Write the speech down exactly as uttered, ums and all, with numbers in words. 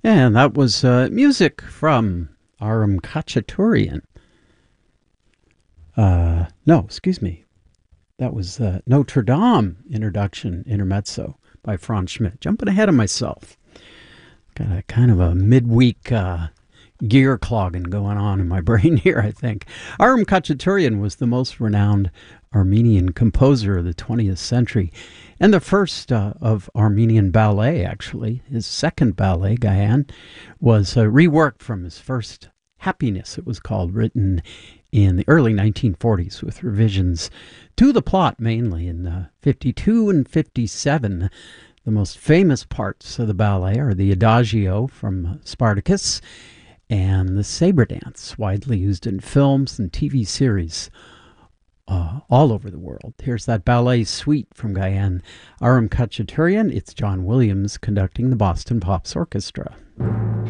And that was uh, music from Aram Khachaturian. Uh, no, excuse me. That was uh, Notre Dame introduction, intermezzo by Franz Schmidt. Jumping ahead of myself. Got a kind of a midweek uh, gear clogging going on in my brain here, I think. Aram Khachaturian was the most renowned Armenian composer of the twentieth century and the first uh, of Armenian ballet, actually. His second ballet, Gayan, was uh, reworked from his first, Happiness, it was called, written in the early nineteen forties with revisions to the plot mainly in uh, fifty-two and fifty-seven. The most famous parts of the ballet are the Adagio from Spartacus and the Sabre Dance, widely used in films and T V series uh, all over the world. Here's that ballet suite from Gayan Aram Khachaturian. It's John Williams conducting the Boston Pops Orchestra.